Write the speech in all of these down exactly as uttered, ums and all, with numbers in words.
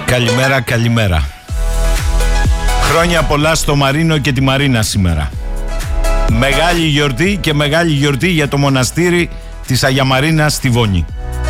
Καλημέρα, καλημέρα. Χρόνια πολλά στο Μαρίνο και τη Μαρίνα σήμερα. Μεγάλη γιορτή και μεγάλη γιορτή για το μοναστήρι της Αγία Μαρίνας στη Βόνη.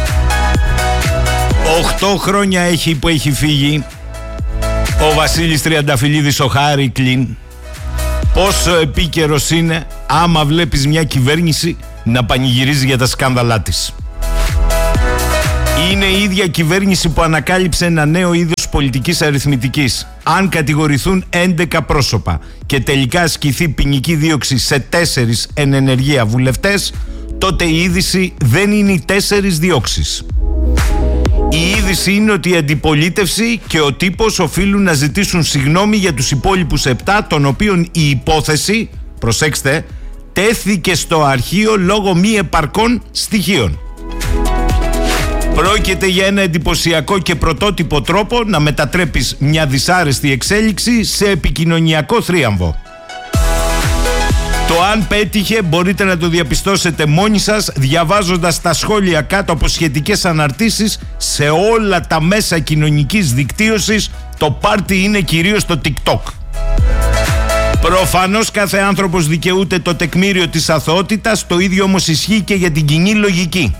Οχτώ χρόνια έχει που έχει φύγει ο Βασίλης Τριανταφυλλίδης ο Χάρικλιν. Πόσο επίκαιρος είναι άμα βλέπεις μια κυβέρνηση να πανηγυρίζει για τα σκάνδαλά της. Είναι η ίδια κυβέρνηση που ανακάλυψε ένα νέο είδος πολιτικής αριθμητικής. Αν κατηγορηθούν έντεκα πρόσωπα και τελικά ασκηθεί ποινική δίωξη σε τέσσερις εν ενεργεία βουλευτές, τότε η είδηση δεν είναι οι τέσσερις διώξεις. Η είδηση είναι ότι η αντιπολίτευση και ο τύπος οφείλουν να ζητήσουν συγγνώμη για τους υπόλοιπους επτά, των οποίων η υπόθεση, προσέξτε, τέθηκε στο αρχείο λόγω μη επαρκών στοιχείων. Πρόκειται για ένα εντυπωσιακό και πρωτότυπο τρόπο να μετατρέπεις μια δυσάρεστη εξέλιξη σε επικοινωνιακό θρίαμβο. Το αν πέτυχε μπορείτε να το διαπιστώσετε μόνοι σας διαβάζοντας τα σχόλια κάτω από σχετικές αναρτήσεις σε όλα τα μέσα κοινωνικής δικτύωσης. Το πάρτι είναι κυρίως το TikTok. Προφανώς κάθε άνθρωπος δικαιούται το τεκμήριο της αθωότητας, το ίδιο όμως ισχύει και για την κοινή λογική.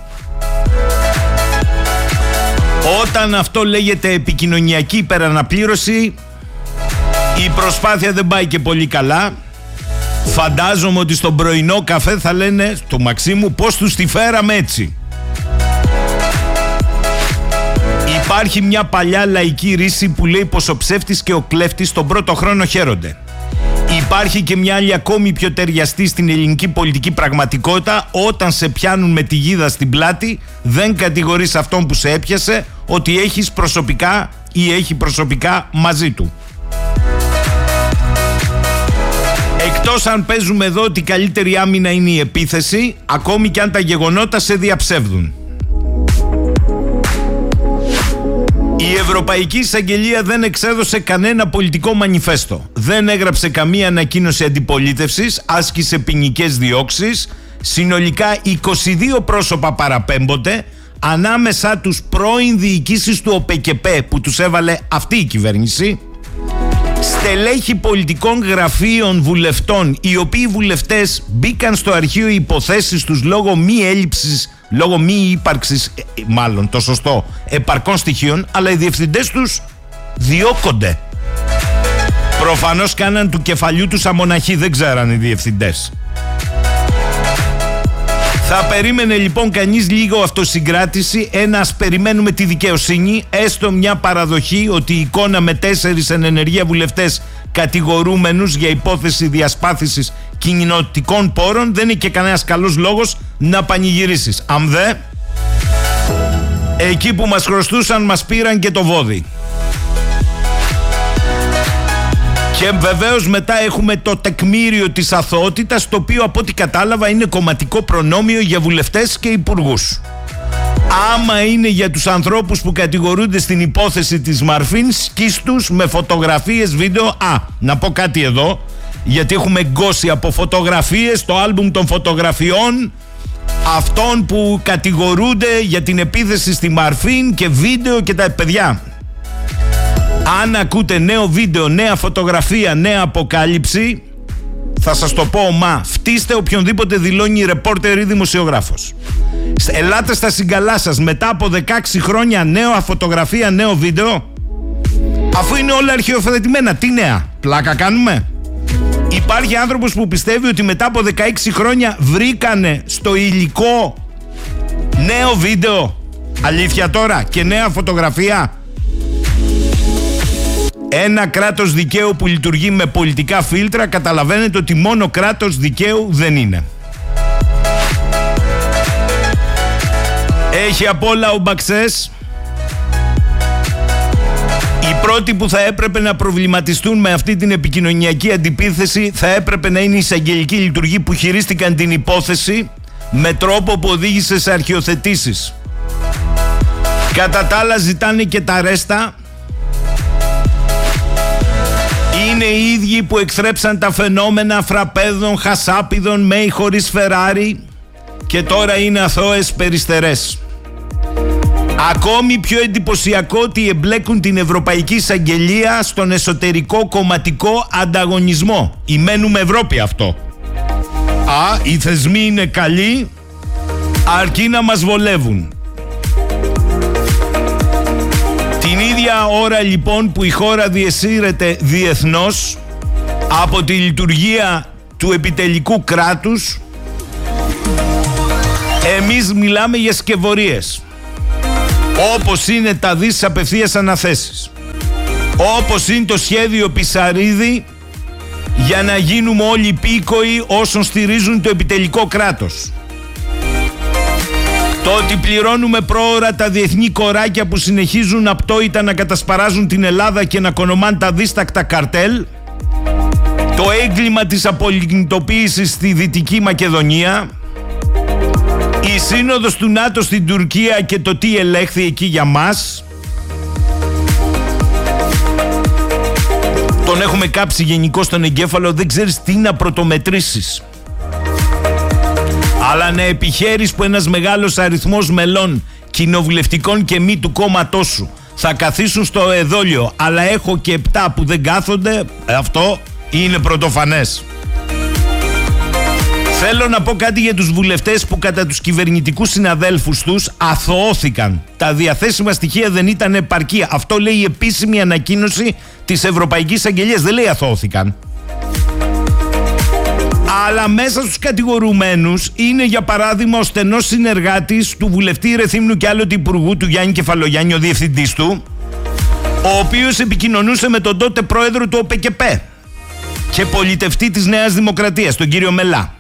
Όταν αυτό λέγεται επικοινωνιακή υπεραναπλήρωση, η προσπάθεια δεν πάει και πολύ καλά. Φαντάζομαι ότι στον πρωινό καφέ θα λένε του Μαξίμου πώς τους τη φέραμε έτσι. Υπάρχει μια παλιά λαϊκή ρίση που λέει πως ο ψεύτης και ο κλέφτης τον πρώτο χρόνο χαίρονται. Υπάρχει και μια άλλη ακόμη πιο ταιριαστή στην ελληνική πολιτική πραγματικότητα. Όταν σε πιάνουν με τη γίδα στην πλάτη, δεν κατηγορείς αυτόν που σε έπιασε ότι έχεις προσωπικά ή έχει προσωπικά μαζί του. Εκτός αν παίζουμε εδώ ότι η καλύτερη άμυνα είναι η επίθεση, ακόμη και αν τα γεγονότα σε διαψεύδουν. Η Ευρωπαϊκή Εισαγγελία δεν εξέδωσε κανένα πολιτικό μανιφέστο. Δεν έγραψε καμία ανακοίνωση αντιπολίτευσης, άσκησε ποινικές διώξεις. Συνολικά είκοσι δύο πρόσωπα παραπέμπονται, ανάμεσά τους πρώην διοικήσεις του ΟΠΕΚΕΠΕ που τους έβαλε αυτή η κυβέρνηση, στελέχη πολιτικών γραφείων βουλευτών, οι οποίοι βουλευτές μπήκαν στο αρχείο υποθέσεις τους λόγω μη έλλειψης, λόγω μη ύπαρξης, μάλλον το σωστό, επαρκών στοιχείων, αλλά οι διευθυντές τους διώκονται. Προφανώς κάναν του κεφαλιού τους αμοναχή, δεν ξέραν οι διευθυντές. Θα περίμενε λοιπόν κανείς λίγο αυτοσυγκράτηση, ένα ας περιμένουμε τη δικαιοσύνη, έστω μια παραδοχή ότι η εικόνα με τέσσερις εν ενεργεία βουλευτές κατηγορούμενους για υπόθεση διασπάθησης κοινοτικών πόρων δεν είναι και κανένας καλός λόγος να πανηγυρίσεις. Αν δε, εκεί που μας χρωστούσαν μας πήραν και το βόδι. Και βεβαίως μετά έχουμε το τεκμήριο της αθωότητας, το οποίο από ό,τι κατάλαβα είναι κομματικό προνόμιο για βουλευτές και υπουργούς. Άμα είναι για τους ανθρώπους που κατηγορούνται στην υπόθεση της Μαρφίν, σκίστους με φωτογραφίες, βίντεο. Α, να πω κάτι εδώ, γιατί έχουμε γκώσει από φωτογραφίες, το άλμπουμ των φωτογραφιών αυτών που κατηγορούνται για την επίθεση στη Μαρφίν και βίντεο και τα παιδιά. Αν ακούτε νέο βίντεο, νέα φωτογραφία, νέα αποκάλυψη, θα σας το πω ομά, φτύστε οποιονδήποτε δηλώνει ρεπόρτερ ή δημοσιογράφος. Ελάτε στα συγκαλά σας μετά από δεκαέξι χρόνια, νέα φωτογραφία, νέο βίντεο, αφού είναι όλα αρχαιοθετημένα. Τι νέα, πλάκα κάνουμε? Υπάρχει άνθρωπος που πιστεύει ότι μετά από δεκαέξι χρόνια βρήκανε στο υλικό νέο βίντεο? Αλήθεια τώρα? Και νέα φωτογραφία? Ένα κράτος δικαίου που λειτουργεί με πολιτικά φίλτρα, καταλαβαίνετε ότι μόνο κράτος δικαίου δεν είναι. Έχει απ' όλα ο Μπαξές. Οι πρώτοι που θα έπρεπε να προβληματιστούν με αυτή την επικοινωνιακή αντιπίθεση θα έπρεπε να είναι οι εισαγγελικοί λειτουργοί που χειρίστηκαν την υπόθεση με τρόπο που οδήγησε σε αρχιοθετήσεις. Κατά τα άλλα ζητάνε και τα ρέστα. Είναι οι ίδιοι που εξθρέψαν τα φαινόμενα φραπέδων, χασάπιδων, μέι χωρίς Φεράρι και τώρα είναι αθώες περιστερές. Ακόμη πιο εντυπωσιακό ότι εμπλέκουν την Ευρωπαϊκή Εισαγγελία στον εσωτερικό κομματικό ανταγωνισμό. Ημένουμε Ευρώπη αυτό. Α, οι θεσμοί είναι καλοί, αρκεί να μας βολεύουν. Την ίδια ώρα λοιπόν που η χώρα διεσύρεται διεθνώς από τη λειτουργία του επιτελικού κράτους, εμείς μιλάμε για σκευωρίες, όπως είναι τα δις απευθείας αναθέσεις, όπως είναι το σχέδιο Πισαρίδη για να γίνουμε όλοι υπήκοοι όσων στηρίζουν το επιτελικό κράτος. Το ότι πληρώνουμε πρόωρα τα διεθνή κοράκια που συνεχίζουν απτόητα να κατασπαράζουν την Ελλάδα και να κονομάνε τα δίστακτα καρτέλ. Το έγκλημα της απολιγνητοποίησης στη Δυτική Μακεδονία. Η σύνοδος του ΝΑΤΟ στην Τουρκία και το τι ελέγχθη εκεί για μας. Τον έχουμε κάψει γενικώς στον εγκέφαλο, δεν ξέρεις τι να πρωτομετρήσεις. Αλλά να επιχαίρεις που ένας μεγάλος αριθμός μελών κοινοβουλευτικών και μη του κόμματός σου θα καθίσουν στο εδόλιο, αλλά έχω και επτά που δεν κάθονται, αυτό είναι πρωτοφανές. Θέλω να πω κάτι για τους βουλευτές που κατά τους κυβερνητικούς συναδέλφους τους αθωώθηκαν. Τα διαθέσιμα στοιχεία δεν ήταν επαρκή. Αυτό λέει η επίσημη ανακοίνωση της Ευρωπαϊκής Αγγελίας. Δεν λέει αθωώθηκαν. Αλλά μέσα στους κατηγορουμένους είναι για παράδειγμα ο στενός συνεργάτης του βουλευτή Ρεθύμνου και άλλοτε υπουργού του Γιάννη Κεφαλογιάννη, ο διευθυντής του, ο οποίος επικοινωνούσε με τον τότε πρόεδρο του ΟΠΕΚΕΠΕ και πολιτευτή της Νέας Δημοκρατίας, τον κύριο Μελά.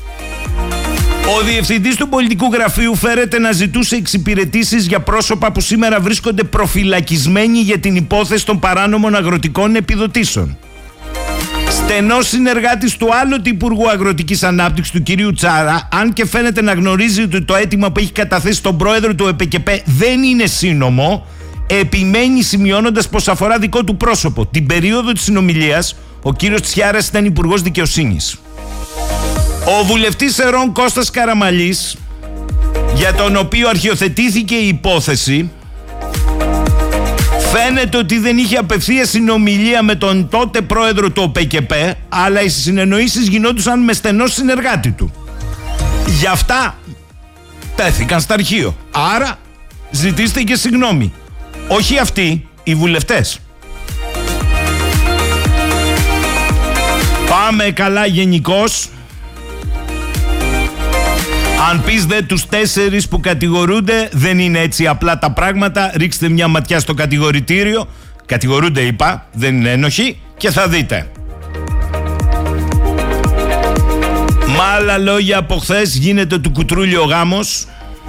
Ο διευθυντής του πολιτικού γραφείου φέρεται να ζητούσε εξυπηρετήσεις για πρόσωπα που σήμερα βρίσκονται προφυλακισμένοι για την υπόθεση των παράνομων αγροτικών επιδοτήσεων. Στενός συνεργάτης του άλλοτε Υπουργού Αγροτικής Ανάπτυξης, του κυρίου Τσάρα, αν και φαίνεται να γνωρίζει ότι το αίτημα που έχει καταθέσει στον πρόεδρο του ΕΠΕΚΕΠΕ δεν είναι σύνομο, επιμένει σημειώνοντας πως αφορά δικό του πρόσωπο. Την περίοδο της συνομιλίας, ο κύριος Τσιάρας ήταν Υπουργός Δικαιοσύνης. Ο βουλευτής Ερών Κώστας Καραμαλής, για τον οποίο αρχιοθετήθηκε η υπόθεση, φαίνεται ότι δεν είχε απευθείας συνομιλία με τον τότε πρόεδρο του ΟΠΕΚΕΠΕ, αλλά οι συνεννοήσεις γινόντουσαν με στενό συνεργάτη του. Γι' αυτά τέθηκαν στα αρχείο. Άρα ζητήστε και συγγνώμη. Όχι αυτοί, οι βουλευτές. Πάμε καλά γενικώς. Αν πεις δε τους τέσσερις που κατηγορούνται, δεν είναι έτσι απλά τα πράγματα. Ρίξτε μια ματιά στο κατηγορητήριο. Κατηγορούνται είπα, δεν είναι ένοχοι, και θα δείτε. Με άλλα λόγια, από χθες γίνεται του κουτρούλι ο γάμος.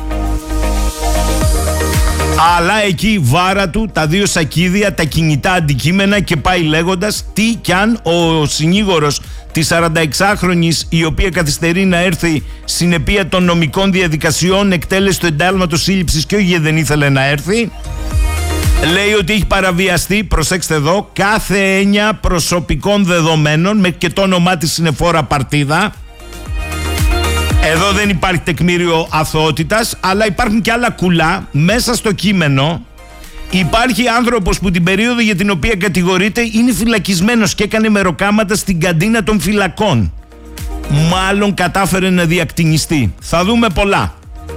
Αλλά εκεί βάρα του, τα δύο σακίδια, τα κινητά αντικείμενα, και πάει λέγοντας τι κι αν ο συνήγορος της σαρανταεξάχρονης, η οποία καθυστερεί να έρθει συνεπία των νομικών διαδικασιών εκτέλεση του εντάλματος σύλληψης και όχι δεν ήθελε να έρθει, λέει ότι έχει παραβιαστεί, προσέξτε εδώ, κάθε έννοια προσωπικών δεδομένων, με και το όνομά της συνεφόρα παρτίδα. Εδώ δεν υπάρχει τεκμήριο αθωότητας, αλλά υπάρχουν και άλλα κουλά. Μέσα στο κείμενο υπάρχει άνθρωπος που την περίοδο για την οποία κατηγορείται είναι φυλακισμένος και έκανε μεροκάματα στην καντίνα των φυλακών. Μάλλον κατάφερε να διακτηνιστεί. Θα δούμε πολλά.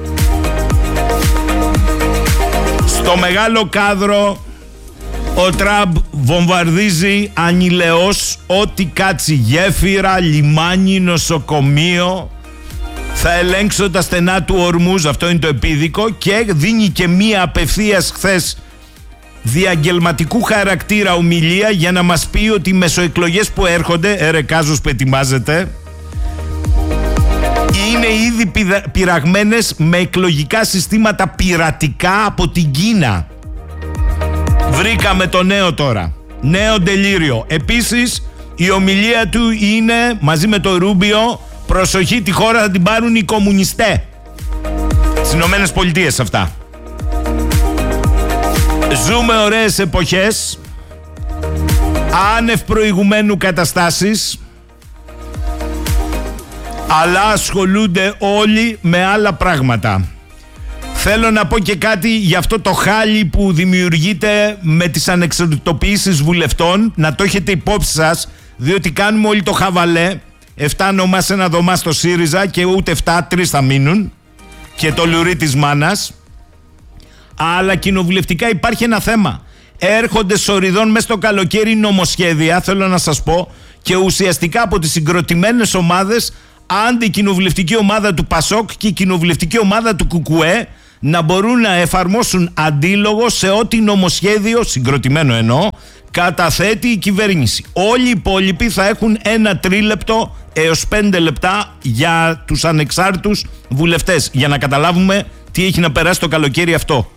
Στο μεγάλο κάδρο ο Τραμπ βομβαρδίζει ανηλαιώς ό,τι κάτσει, γέφυρα, λιμάνι, νοσοκομείο. Θα ελέγξω τα στενά του Ορμούζ, αυτό είναι το επίδικο, και δίνει και μία απευθείας χθες διαγγελματικού χαρακτήρα ομιλία για να μας πει ότι οι μεσοεκλογές που έρχονται, ερεκάζος που ετοιμάζεται, είναι ήδη πειραγμένες με εκλογικά συστήματα πειρατικά από την Κίνα. Βρήκαμε το νέο τώρα. Νέο ντελήριο. Επίσης, η ομιλία του είναι, μαζί με το Ρούμπιο, προσοχή, τη χώρα θα την πάρουν οι κομμουνιστές. Στις Ηνωμένες Πολιτείες αυτά. Ζούμε ωραίες εποχές, άνευ προηγουμένου καταστάσεις, αλλά ασχολούνται όλοι με άλλα πράγματα. Θέλω να πω και κάτι για αυτό το χάλι που δημιουργείται με τις ανεξαρτητοποιήσεις βουλευτών. Να το έχετε υπόψη σας, διότι κάνουμε όλοι το χαβαλέ. Εφτά ονομά σε ένα δωμά στο ΣΥΡΙΖΑ και ούτε εφτά, τρεις θα μείνουν. Και το λουρί της μάνας. Αλλά κοινοβουλευτικά υπάρχει ένα θέμα. Έρχονται σοριδών μέσα στο καλοκαίρι νομοσχέδια, θέλω να σας πω, και ουσιαστικά από τις συγκροτημένες ομάδες, άντε η κοινοβουλευτική ομάδα του ΠΑΣΟΚ και η κοινοβουλευτική ομάδα του ΚΚΕ να μπορούν να εφαρμόσουν αντίλογο σε ό,τι νομοσχέδιο, συγκροτημένο εννοώ, καταθέτει η κυβέρνηση. Όλοι οι υπόλοιποι θα έχουν ένα τρίλεπτο έως πέντε λεπτά για τους ανεξάρτητους βουλευτές, για να καταλάβουμε τι έχει να περάσει το καλοκαίρι αυτό.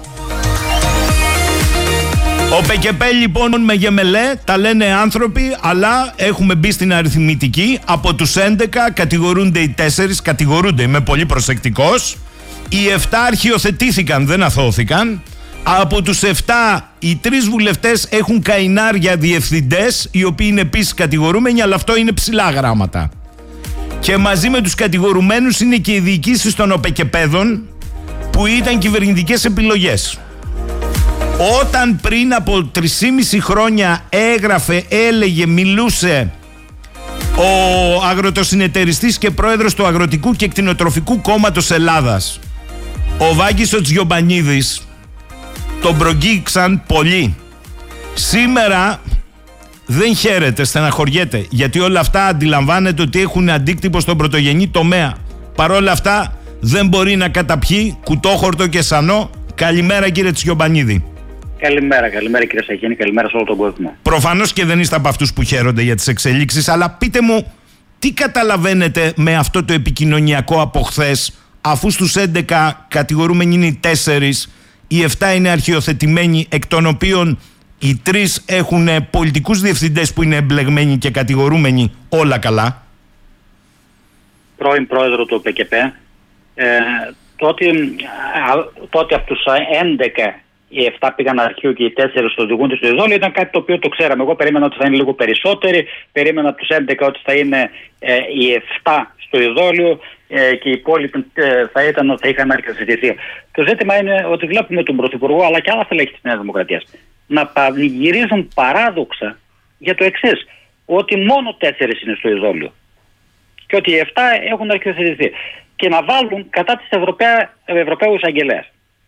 Ο ΠΚΠ λοιπόν με γεμελέ, τα λένε άνθρωποι, αλλά έχουμε μπει στην αριθμητική. Από τους έντεκα κατηγορούνται οι τέσσερις, κατηγορούνται, είμαι πολύ προσεκτικός. Οι εφτά αρχιοθετήθηκαν, δεν αθώθηκαν. Από τους εφτά οι τρεις βουλευτές έχουν καηνάρια διευθυντές, οι οποίοι είναι επίσης κατηγορούμενοι, αλλά αυτό είναι ψηλά γράμματα. Και μαζί με τους κατηγορουμένους είναι και οι διοικήσεις των ΟΠΚΠέδων, που ήταν κυβερνητικές επιλογές. Όταν πριν από τρεισήμισι χρόνια έγραφε, έλεγε, μιλούσε ο αγροτοσυνεταιριστής και πρόεδρος του Αγροτικού και Κτηνοτροφικού Κόμματος Ελλάδας, ο Βάγγης ο Τζιομπανίδης, τον προγγίξαν πολύ. Σήμερα δεν χαίρεται, στεναχωριέται, γιατί όλα αυτά αντιλαμβάνεται ότι έχουν αντίκτυπο στον πρωτογενή τομέα. Παρόλα αυτά δεν μπορεί να καταπιεί κουτόχορτο και σανό. Καλημέρα κύριε Τζιομπανίδη. Καλημέρα, καλημέρα κύριε Σαχίνη, καλημέρα σε όλο τον κόσμο. Προφανώς και δεν είστε από αυτούς που χαίρονται για τις εξελίξεις, αλλά πείτε μου, τι καταλαβαίνετε με αυτό το επικοινωνιακό από χθες, αφού στους έντεκα κατηγορούμενοι είναι οι τέσσερις, οι εφτά είναι αρχιοθετημένοι, εκ των οποίων οι τρεις έχουν πολιτικούς διευθυντές που είναι εμπλεγμένοι και κατηγορούμενοι, όλα καλά. Πρώην πρόεδρο του ΠΚΠ, ε, τότε, τότε από τους έντεκα οι εφτά πήγαν αρχείο και οι τέσσερις οδηγούνται στο ειδόλιο, ήταν κάτι το οποίο το ξέραμε. Εγώ περίμενα ότι θα είναι λίγο περισσότεροι, περίμενα από τους έντεκα ότι θα είναι ε, οι εφτά στο ειδόλιο ε, και οι υπόλοιποι ε, θα, ήταν, θα είχαν αρχιοθετηθεί. Το ζήτημα είναι ότι βλέπουμε τον Πρωθυπουργό αλλά και άλλα στελέχη της Νέας Δημοκρατίας να πανηγυρίζουν παράδοξα για το εξής, ότι μόνο τέσσερις είναι στο ειδόλιο και ότι οι εφτά έχουν αρχιοθετηθεί, και να βάλουν κατά της Ευρωπαίου Εισαγγελέας.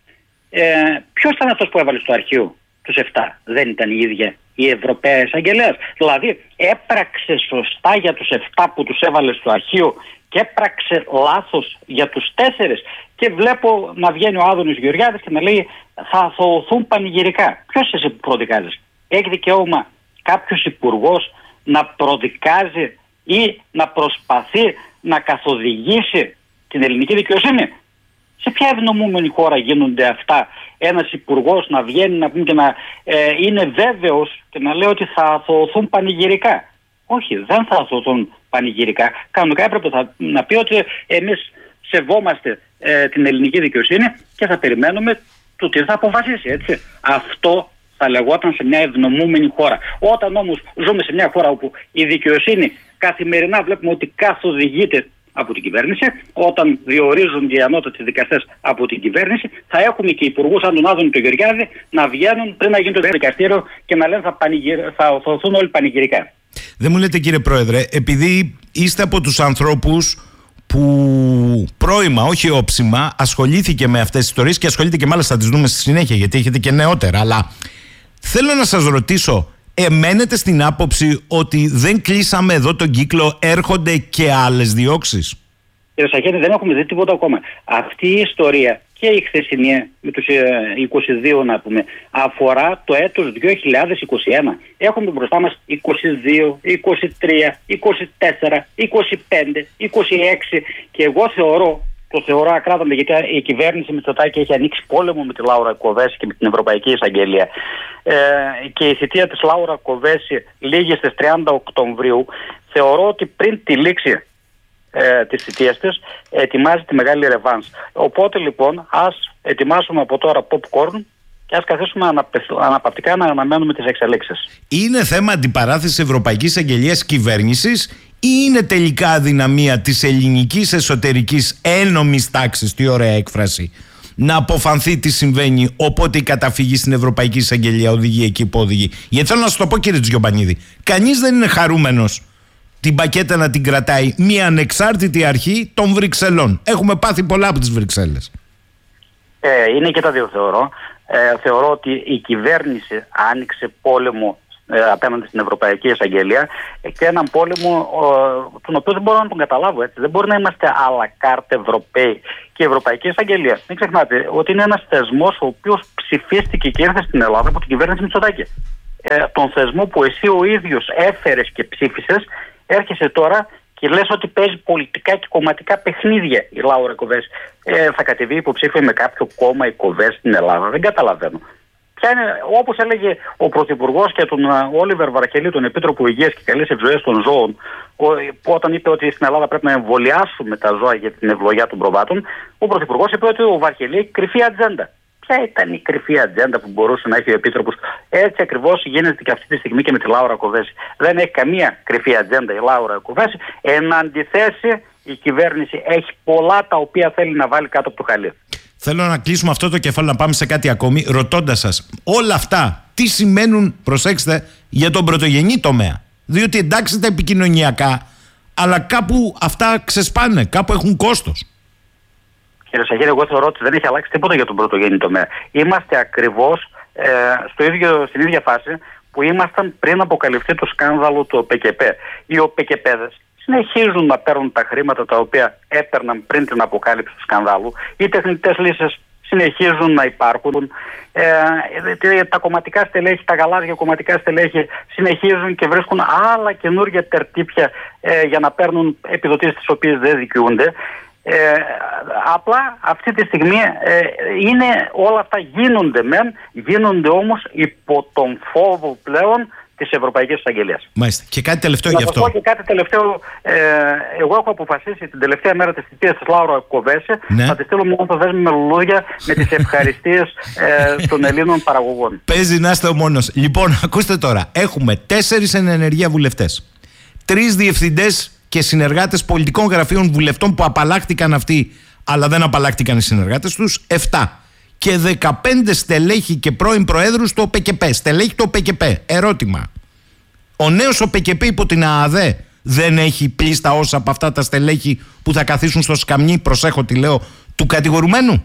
Ε, ποιος ήταν αυτός που έβαλε στο αρχείο τους εφτά? Δεν ήταν η ίδια η Ευρωπαία Εισαγγελέας? Δηλαδή έπραξε σωστά για τους εφτά που τους έβαλε στο αρχείο και έπραξε λάθος για τους τέσσερις? Και βλέπω να βγαίνει ο Άδωνης Γεωργιάδης και να λέει θα αθωωωθούν πανηγυρικά. Ποιος εσύ που προδικάζεις? Έχει δικαίωμα κάποιος υπουργός να προδικάζει ή να προσπαθεί να καθοδηγήσει την ελληνική δικαιοσύνη? Σε ποια ευνομούμενη χώρα γίνονται αυτά? Ένας υπουργός να βγαίνει να πούμε και να ε, είναι βέβαιος και να λέει ότι θα αθωωωθούν πανηγυρικά? Όχι, δεν θα αθωωωθούν πανηγυρικά. Κανονικά έπρεπε θα, να πει ότι εμείς σεβόμαστε ε, την ελληνική δικαιοσύνη και θα περιμένουμε το τι θα αποφασίσει, έτσι. Αυτό θα λεγόταν σε μια ευνομούμενη χώρα. Όταν όμως ζούμε σε μια χώρα όπου η δικαιοσύνη καθημερινά βλέπουμε ότι καθοδηγείται από την κυβέρνηση, όταν διορίζουν οι ανώτατοι δικαστές από την κυβέρνηση, θα έχουμε και υπουργούς σαν τον Άδωνη τον Γεωργιάδη να βγαίνουν πριν να γίνει το δικαστήριο και να λένε θα, πανηγυρ... θα οθωθούν όλοι πανηγυρικά. Δεν μου λέτε κύριε Πρόεδρε, επειδή είστε από τους ανθρώπους που πρώιμα, όχι όψιμα, ασχολήθηκε με αυτές τις ιστορίες και ασχολείται και μάλιστα θα τις δούμε στη συνέχεια γιατί έχετε και νεότερα, αλλά θέλω να σας ρωτήσω, εμένετε στην άποψη ότι δεν κλείσαμε εδώ τον κύκλο, έρχονται και άλλες διώξεις? Κύριε Σαχένη, δεν έχουμε δει τίποτα ακόμα. Αυτή η ιστορία και η χθεσινή με τους είκοσι δύο να πούμε αφορά το έτος δύο χιλιάδες είκοσι ένα. Έχουμε μπροστά μας είκοσι δύο, είκοσι τρία, είκοσι τέσσερα, είκοσι πέντε, είκοσι έξι και εγώ θεωρώ, το θεωρώ ακράδαντα, γιατί η κυβέρνηση Μητσοτάκη έχει ανοίξει πόλεμο με τη Λάουρα Κοβέση και με την Ευρωπαϊκή Εισαγγελία. Ε, και η θητεία της Λάουρα Κοβέση λήγει στις τριάντα Οκτωβρίου. Θεωρώ ότι πριν τη λήξη ε, της θητείας της ετοιμάζει τη μεγάλη ρεβάνς. Οπότε λοιπόν ας ετοιμάσουμε από τώρα popcorn και ας καθίσουμε αναπαυτικά να αναμένουμε τις εξελίξεις. Είναι θέμα αντιπαράθεσης Ευρωπαϊκής Αγγελίας Κυβέρνησης ή είναι τελικά αδυναμία της ελληνικής εσωτερικής ένομης τάξης, τι ωραία έκφραση, να αποφανθεί τι συμβαίνει, οπότε η καταφυγή στην Ευρωπαϊκή Εισαγγελία οδηγεί εκεί που οδηγεί. Γιατί θέλω να σου το πω, κύριε Τζιομπανίδη, κανείς δεν είναι χαρούμενος την πακέτα να την κρατάει μια ανεξάρτητη αρχή των Βρυξελών. Έχουμε πάθει πολλά από τις Βρυξέλλες. Ε, είναι και τα δύο θεωρώ. Ε, θεωρώ ότι η κυβέρνηση άνοιξε πόλεμο ε, απέναντι στην Ευρωπαϊκή Εισαγγελία και έναν πόλεμο ε, τον οποίο δεν μπορώ να τον καταλάβω. Έτσι. Δεν μπορεί να είμαστε à la carte Ευρωπαίοι και η Ευρωπαϊκή Εισαγγελία. Μην ξεχνάτε ότι είναι ένας θεσμός ο οποίος ψηφίστηκε και ήρθε στην Ελλάδα από την κυβέρνηση Μητσοτάκη. Ε, τον θεσμό που εσύ ο ίδιος έφερες και ψήφισες, έρχεσαι τώρα και λες ότι παίζει πολιτικά και κομματικά παιχνίδια η Λάουρα Κοβέση. Ε, θα κατεβεί υποψήφιο με κάποιο κόμμα η Κοβέση στην Ελλάδα. Δεν καταλαβαίνω. Ποια είναι, όπως έλεγε ο Πρωθυπουργός και τον Όλιβερ Βαρκελή, τον Επίτροπο Υγείας και Καλής Ευζοίας των Ζώων, ο, όταν είπε ότι στην Ελλάδα πρέπει να εμβολιάσουμε τα ζώα για την ευλογιά των προβάτων, ο Πρωθυπουργός είπε ότι ο Βαρκελή έχει κρυφή ατζέντα. Ποια ήταν η κρυφή ατζέντα που μπορούσε να έχει ο Επίτροπος? Έτσι ακριβώς γίνεται και αυτή τη στιγμή και με τη Λάουρα Κοβέση. Δεν έχει καμία κρυφή ατζέντα η Λάουρα Κοβέση. Εν αντιθέσει, η κυβέρνηση έχει πολλά τα οποία θέλει να βάλει κάτω από το χαλί. Θέλω να κλείσουμε αυτό το κεφάλαιο, να πάμε σε κάτι ακόμη, ρωτώντας σας όλα αυτά τι σημαίνουν, προσέξτε, για τον πρωτογενή τομέα. Διότι εντάξει τα επικοινωνιακά, αλλά κάπου αυτά ξεσπάνε, κάπου έχουν κόστος. Κύριε Σαγέρη, εγώ θεωρώ ότι δεν έχει αλλάξει τίποτα για τον πρωτογενή τομέα. Είμαστε ακριβώς ε, στο ίδιο, στην ίδια φάση που ήμασταν πριν αποκαλυφθεί το σκάνδαλο του ΟΠΕΚΕΠ. Οι ΟΠΕΚΕΠΕδες συνεχίζουν να παίρνουν τα χρήματα τα οποία έπαιρναν πριν την αποκάλυψη του σκανδάλου. Οι τεχνητές λύσεις συνεχίζουν να υπάρχουν. Ε, τα κομματικά στελέχη, τα γαλάζια κομματικά στελέχη συνεχίζουν και βρίσκουν άλλα καινούργια τερτύπια ε, για να παίρνουν επιδοτήσεις τις οποίες δεν δικαιούνται. Ε, απλά αυτή τη στιγμή ε, είναι, όλα αυτά γίνονται μεν, γίνονται όμως υπό τον φόβο πλέον της Ευρωπαϊκής Εισαγγελίας. Μάλιστα. Και κάτι τελευταίο να γι' αυτό. Να πω και κάτι τελευταίο. Ε, εγώ έχω αποφασίσει την τελευταία μέρα της θητείας της Λάουρα Κοβέση ναι. να τη στείλω μια δέσμη με λουλούδια με τις ευχαριστίες ε, των Ελλήνων παραγωγών. Παίζει να είστε ο μόνος. Λοιπόν, ακούστε τώρα. Έχουμε τέσσερις εν ενεργεία βουλευτές. Τρεις διευθυντές και συνεργάτες πολιτικών γραφείων βουλευτών που απαλλάχτηκαν αυτοί, αλλά δεν απαλλάχτηκαν οι συνεργάτες τους. Εφτά. Και δεκαπέντε στελέχη και πρώην προέδρους του ΟΠΕΚΕΠ. Στελέχη του ΟΠΕΚΕΠ. Ερώτημα. Ο νέος ΟΠΕΚΕΠ υπό την ΑΑΔΕ δεν έχει πλήστα όσα από αυτά τα στελέχη που θα καθίσουν στο σκαμνί, προσέχω τι λέω, του κατηγορουμένου?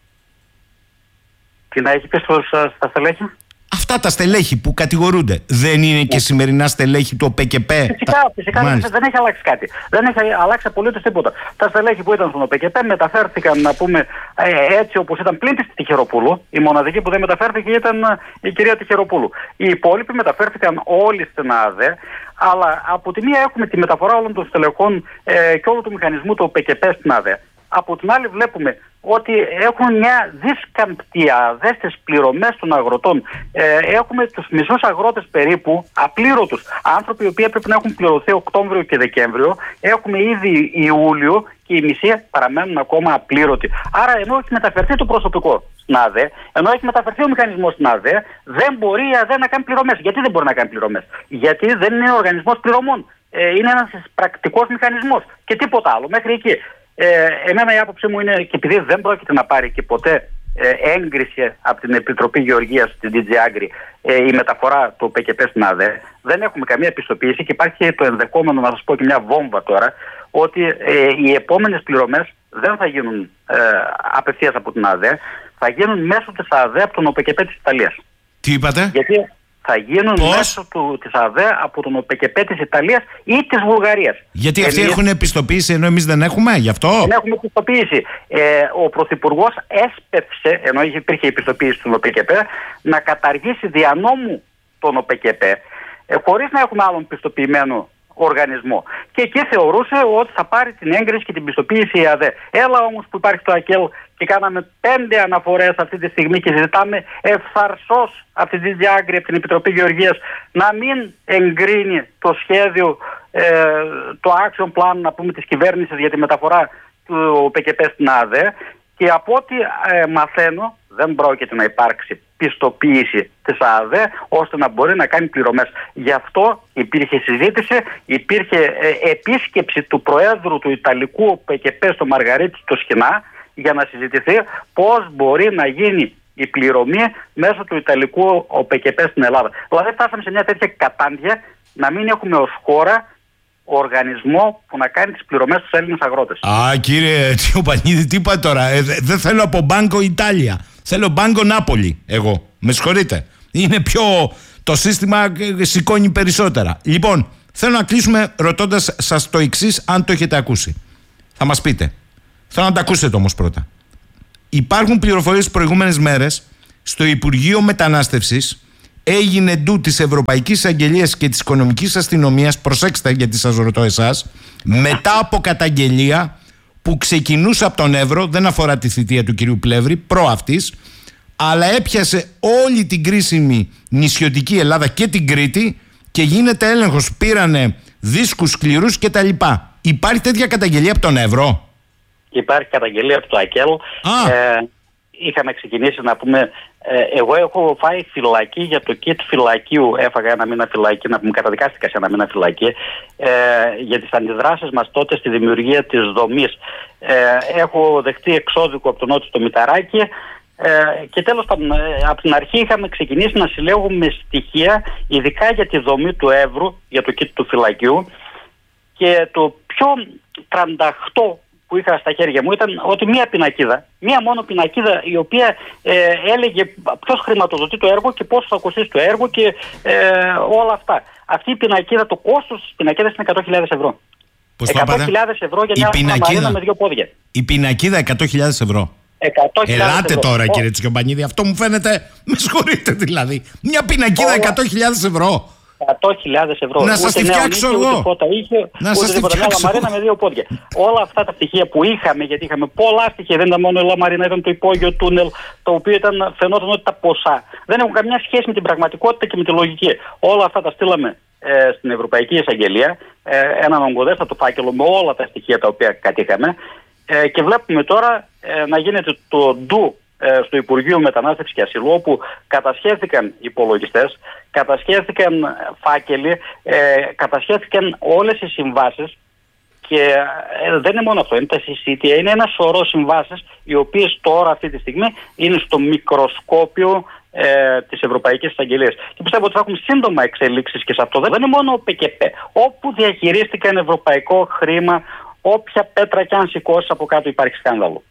Τι να έχει πει στα στελέχη? Αυτά τα στελέχη που κατηγορούνται δεν είναι και σημερινά στελέχη του ΟΠΕΚΕΠ? Φυσικά, τα... φυσικά δεν έχει αλλάξει κάτι. Δεν έχει αλλάξει απολύτως τίποτα. Τα στελέχη που ήταν στον ΟΠΕΚΕΠ μεταφέρθηκαν, να πούμε, έτσι όπως ήταν πλην της Τυχεροπούλου. Η μοναδική που δεν μεταφέρθηκε ήταν η κυρία Τυχεροπούλου. Οι υπόλοιποι μεταφέρθηκαν όλοι στην ΑΑΔΕ. Αλλά από τη μία έχουμε τη μεταφορά όλων των στελεχών ε, και όλου του μηχανισμού του ΟΠΕΚΕΠ στην ΑΑΔΕ. Από την άλλη βλέπουμε ότι έχουν μια δίσκαμπτη ΑΑΔΕ στις πληρωμές των αγροτών. Ε, έχουμε τους μισούς αγρότες περίπου απλήρωτους. Άνθρωποι οι οποίοι έπρεπε να έχουν πληρωθεί Οκτώβριο και Δεκέμβριο. Έχουμε ήδη Ιούλιο και οι μισοί παραμένουν ακόμα απλήρωτοι. Άρα ενώ έχει μεταφερθεί το προσωπικό στην ΑΑΔΕ, ενώ έχει μεταφερθεί ο μηχανισμός στην ΑΑΔΕ, δεν μπορεί η ΑΑΔΕ να κάνει πληρωμές. Γιατί δεν μπορεί να κάνει πληρωμές? Γιατί δεν είναι οργανισμός πληρωμών. Ε, είναι ένας πρακτικός μηχανισμός και τίποτα άλλο μέχρι εκεί. Ε, εμένα η άποψή μου είναι, και επειδή δεν πρόκειται να πάρει και ποτέ ε, έγκριση από την Επιτροπή Γεωργίας στην ντι τζι Agri ε, η μεταφορά του ΟΠΕΚΕΠ στην ΑΑΔΕ, δεν έχουμε καμία επιστοποίηση και υπάρχει το ενδεχόμενο, να σας πω και μια βόμβα τώρα, ότι ε, οι επόμενες πληρωμές δεν θα γίνουν ε, απευθείας από την ΑΑΔΕ, θα γίνουν μέσω της ΑΑΔΕ από τον ΟΠΕΚΕΠ της Ιταλίας. Τι είπατε? Γιατί θα γίνουν Πώς? μέσω του, της ΑΑΔΕ από τον ΟΠΕΚΕΠ της Ιταλίας ή της Βουλγαρίας. Γιατί αυτοί εμείς έχουν επιστοποίηση ενώ εμείς δεν έχουμε, γι' αυτό? Δεν έχουμε επιστοποίηση. Ε, ο Πρωθυπουργός έσπευσε, ενώ υπήρχε επιστοποίηση του ΟΠΕΚΕΠ, να καταργήσει δια νόμου τον ΟΠΕΚΕΠ, ε, χωρίς να έχουμε άλλον πιστοποιημένο οργανισμό. Και εκεί θεωρούσε ότι θα πάρει την έγκριση και την πιστοποίηση η ΑΑΔΕ. Έλα όμως που υπάρχει το ΑΚΕΛ και κάναμε πέντε αναφορές αυτή τη στιγμή και ζητάμε ευθαρσώς από την ντι τζι Agri, από την Επιτροπή Γεωργίας, να μην εγκρίνει το σχέδιο, ε, το action plan, να πούμε, της κυβέρνησης για τη μεταφορά του ΟΠΕΚΕΠ στην ΑΑΔΕ. Και από ό,τι ε, μαθαίνω, δεν πρόκειται να υπάρξει πιστοποίηση της ΑΑΔΕ ώστε να μπορεί να κάνει πληρωμές. Γι' αυτό υπήρχε συζήτηση, υπήρχε ε, επίσκεψη του Προέδρου του Ιταλικού ΟΠΕΚΕΠ στο Μαργαρίτη στο Σχοινά, για να συζητηθεί πώς μπορεί να γίνει η πληρωμή μέσω του Ιταλικού ΟΠΕΚΕΠΕ στην Ελλάδα. Δηλαδή φτάσαμε σε μια τέτοια κατάντια να μην έχουμε ως χώρα οργανισμό που να κάνει τις πληρωμές στους Έλληνες αγρότες. Α, κύριε Τσιοπανίδη, τι είπα τώρα. Ε, δεν θέλω από Μπάνκο Ιτάλια. Θέλω Μπάνκο Νάπολη. Εγώ. Με συγχωρείτε. Είναι πιο. Το σύστημα σηκώνει περισσότερα. Λοιπόν, θέλω να κλείσουμε ρωτώντας σας το εξής, αν το έχετε ακούσει. Θα μας πείτε. Θέλω να τα ακούσετε όμως πρώτα. Υπάρχουν πληροφορίες τις προηγούμενες μέρες στο Υπουργείο Μετανάστευσης. Έγινε ντου της Ευρωπαϊκής Αγγελίας και της Οικονομικής Αστυνομίας, προσέξτε γιατί σας ρωτώ εσάς, μετά από καταγγελία που ξεκινούσε από τον Εύρο, δεν αφορά τη θητεία του κυρίου Πλεύρη, προ αυτής, αλλά έπιασε όλη την κρίσιμη νησιωτική Ελλάδα και την Κρήτη και γίνεται έλεγχος, πήρανε δίσκους σκληρούς κτλ. Υπάρχει τέτοια καταγγελία από τον Εύρο? Υπάρχει καταγγελία από το ΑΚΕΛ. Ε, είχαμε ξεκινήσει να πούμε, ε, εγώ έχω φάει φυλακή για το kit φυλακίου, έφαγα ένα μήνα φυλακή, να πούμε, καταδικάστηκα σε ένα μήνα φυλακή, ε, για τις αντιδράσεις μας τότε στη δημιουργία της δομής. Ε, έχω δεχτεί εξώδικο από τον Νότιο στο Μηταράκι. Ε, και τέλος πάντων, ε, από την αρχή είχαμε ξεκινήσει να συλλέγουμε στοιχεία, ειδικά για τη δομή του Εύρου, για το kit του φυλακίου, και το πιο τρανταχτό που είχα στα χέρια μου ήταν ότι μία πινακίδα, μία μόνο πινακίδα, η οποία ε, έλεγε ποιος χρηματοδοτεί το έργο και πόσο θα κοστίσει το έργο και ε, όλα αυτά. Αυτή η πινακίδα, το κόστος της πινακίδας είναι εκατό χιλιάδες ευρώ. Πώς το εκατό χιλιάδες ευρώ για μια μαρίνα με δύο πόδια. Η πινακίδα εκατό χιλιάδες ευρώ. Ελάτε ευρώ. τώρα, κύριε Τσιοπανίδη, αυτό μου φαίνεται, με συγχωρείτε δηλαδή. Μια πινακίδα όλα... εκατό χιλιάδες ευρώ. εκατό χιλιάδες ευρώ. Να σας τη φτιάξω εγώ. Ούτε είχε, να σας τη φτιάξω εγώ. Μαρίνα με δύο πόδια. Όλα αυτά τα στοιχεία που είχαμε, γιατί είχαμε πολλά στοιχεία, δεν ήταν μόνο η Λαμαρίνα, ήταν το υπόγειο τούνελ, το οποίο ήταν, φαινόταν ότι τα ποσά δεν έχουν καμιά σχέση με την πραγματικότητα και με τη λογική. Όλα αυτά τα στείλαμε ε, στην Ευρωπαϊκή Εισαγγελία, ε, έναν ογκοδέστατο φάκελο με όλα τα στοιχεία τα οποία κατήχαμε, ε, και βλέπουμε τώρα ε, να γίνεται το ντου στο Υπουργείο Μετανάστευσης και Ασύλου, όπου κατασχέθηκαν υπολογιστές, κατασχέθηκαν φάκελοι, ε, κατασχέθηκαν όλες οι συμβάσεις, και ε, δεν είναι μόνο αυτό, είναι τα σι σι τι, είναι ένα σωρό συμβάσεις οι οποίες τώρα αυτή τη στιγμή είναι στο μικροσκόπιο ε, της Ευρωπαϊκής Εισαγγελίας. Και πιστεύω ότι θα έχουμε σύντομα εξελίξεις και σε αυτό. Δεν είναι μόνο ο ΠΚΠ, όπου διαχειρίστηκαν ευρωπαϊκό χρήμα, όποια πέτρα κι αν σηκώσει από κάτω υπάρχει σκάνδαλο.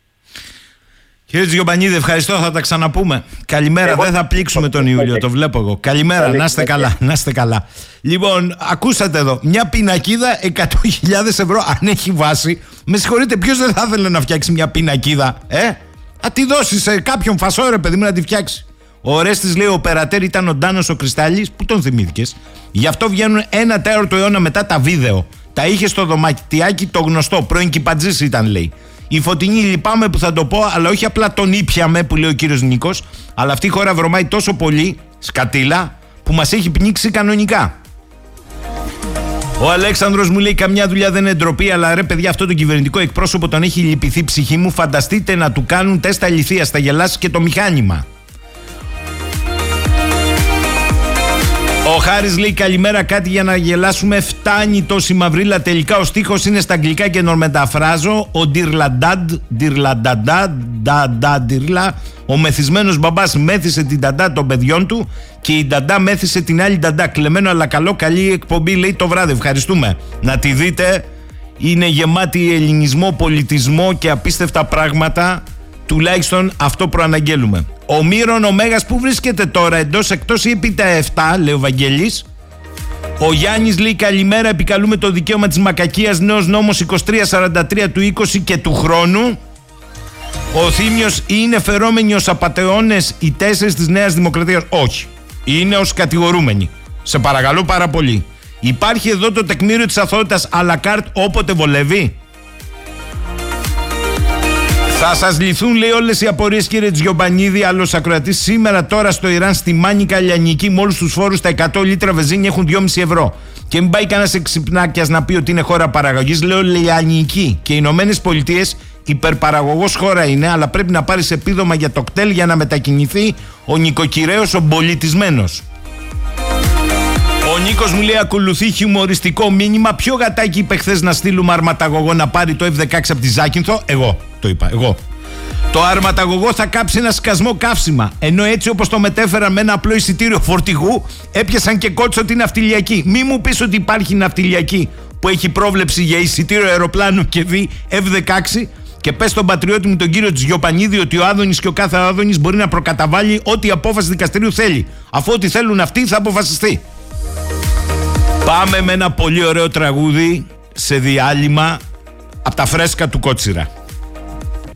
Κύριε Τσιοπανίδη, ευχαριστώ, θα τα ξαναπούμε. Καλημέρα, εγώ... δεν θα πλήξουμε τον Ιούλιο, το βλέπω εγώ. Καλημέρα, να είστε καλά, να είστε καλά. Λοιπόν, ακούσατε εδώ, μια πινακίδα εκατό χιλιάδες ευρώ, αν έχει βάση. Με συγχωρείτε, ποιος δεν θα ήθελε να φτιάξει μια πινακίδα, ε? Θα τη δώσει σε κάποιον φασό, ρε παιδί μου, να τη φτιάξει. Ο Ορέστης λέει: ο περατέρ ήταν ο Ντάνος ο Κρυστάλλης, που τον θυμήθηκες. Γι' αυτό βγαίνουν ένα τέταρτο αιώνα μετά τα βίντεο. Τα είχε στο δωματιάκι το γνωστό, πρώην κυπατζής ήταν, λέει. Η Φωτεινή, λυπάμαι που θα το πω, αλλά όχι απλά τον ήπιαμε που λέει ο κύριος Νίκος, αλλά αυτή η χώρα βρωμάει τόσο πολύ, σκατήλα, που μας έχει πνίξει κανονικά. Ο Αλέξανδρος μου λέει: καμιά δουλειά δεν είναι ντροπή, αλλά ρε παιδιά, αυτό το κυβερνητικό εκπρόσωπο τον έχει λυπηθεί ψυχή μου. Φανταστείτε να του κάνουν τεστ αληθείας, θα γελάσει και το μηχάνημα. Ο Χάρης λέει: καλημέρα, κάτι για να γελάσουμε. Φτάνει τόση μαυρίλα. Τελικά ο στίχος είναι στα αγγλικά και νορμεταφράζω. Ο Ντιρλαντάντ, Ντιρλανταντά, Νταντά, Ντιρλα. Ο μεθυσμένος μπαμπάς μέθησε την νταντά των παιδιών του και η νταντά μέθησε την άλλη νταντά. Κλεμμένο αλλά καλό, καλή εκπομπή, λέει το βράδυ. Ευχαριστούμε. Να τη δείτε. Είναι γεμάτη ελληνισμό, πολιτισμό και απίστευτα πράγματα. Τουλάχιστον αυτό προαναγγέλουμε. Ο Μύρον ο Μέγας που βρίσκεται τώρα, εντός εκτός ή επί τα επτά, λέει ο Βαγγέλης. Ο Γιάννης λέει: καλημέρα, επικαλούμε το δικαίωμα της μακακίας, νέος νόμος είκοσι τρία σαράντα τρία του είκοσι και του χρόνου. Ο Θήμιος: είναι φερόμενοι ως απατεώνες οι τέσσερις της Νέας Δημοκρατίας? Όχι. Είναι ως κατηγορούμενοι. Σε παρακαλώ πάρα πολύ. Υπάρχει εδώ το τεκμήριο της αθωότητας à la carte όποτε βολεύει. Θα σας λυθούν, λέει, όλες οι απορίες, κύριε Τσιοπανίδη, άλλος ακροατής. Σήμερα τώρα στο Ιράν, στη Μάνικα Λιανική, με όλους τους φόρους, τα εκατό λίτρα βενζίνη έχουν δυόμισι ευρώ. Και μην πάει κανένας εξυπνάκιας να πει ότι είναι χώρα παραγωγής. Λέω Λιανική. Και οι Ηνωμένες Πολιτείες υπερπαραγωγός χώρα είναι, αλλά πρέπει να πάρεις επίδομα για το κτέλ για να μετακινηθεί ο νοικοκυρέος, ο πολιτισμένος. Ο Νίκος μου λέει: ακολουθεί χιουμοριστικό μήνυμα. Ποιο γατάκι είπε χθες να στείλουμε αρματαγωγό να πάρει το εφ δεκαέξι από τη Ζάκυνθο? Εγώ το είπα, εγώ. Το αρματαγωγό θα κάψει ένα σκασμό καύσιμα. Ενώ έτσι όπως το μετέφεραν με ένα απλό εισιτήριο φορτηγού, έπιασαν και κότσο την ναυτιλιακή. Μη μου πεις ότι υπάρχει ναυτιλιακή που έχει πρόβλεψη για εισιτήριο αεροπλάνου και δι εφ δεκαέξι. Και πες στον πατριώτη μου τον κύριο Τζιοπανίδη ότι ο Άδωνης και ο κάθε Άδωνης μπορεί να προκαταβάλει ό,τι απόφαση δικαστηρίου θέλει. Αφού ό,τι θέλουν αυτοί θα αποφασιστεί. Πάμε με ένα πολύ ωραίο τραγούδι σε διάλειμμα από τα φρέσκα του Κότσιρα.